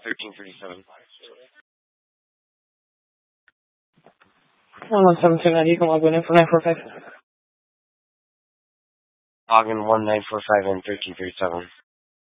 1337. 117290, you can log in for 945. Login 1945 and 1337.